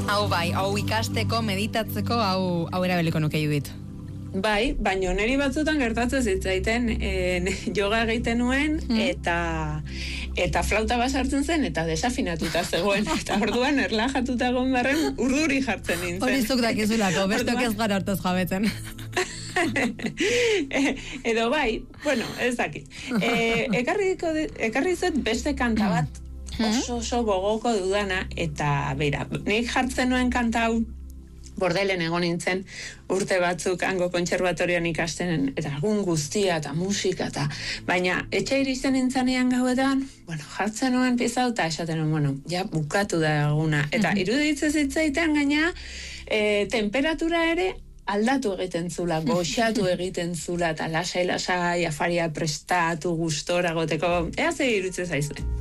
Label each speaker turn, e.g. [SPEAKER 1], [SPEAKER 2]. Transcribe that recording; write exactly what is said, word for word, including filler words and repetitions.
[SPEAKER 1] Hau bai, hau ikasteko, meditatzeko, hau, hau erabeliko nuke Judit.
[SPEAKER 2] Bai, baina niri batzutan gertatzen zitzaiten e, yoga egiten nuen eta eta flauta bat sartzen zen eta desafinatuta zegoen eta orduan erlajatuta egon barren urduri jartzen nintzen.
[SPEAKER 1] Hori zuk dakizulako, bestok ez gara hortaz jabetzen.
[SPEAKER 2] e, edo bai, bueno, ez dakit. E, ekarri, ekarri zut beste kanta bat oso oso gogoko dudana eta beira, nik jartzen nuen kanta hau Bordelen egon nintzen urte batzuk hango kontserbatorioan ikasten eta egun guztia eta musika eta baina etxe iristen nintzanean gauetan, bueno, jartzen nuen pieza eta esaten nuen, bueno, ja bukatu da eguna eta iruditzen zitzaiten gaina e, temperatura ere aldatu egiten zula, goxatu egiten zula eta lasai-lasai afaria prestatu gustora goteko, ea ze iruditzen zaizuen.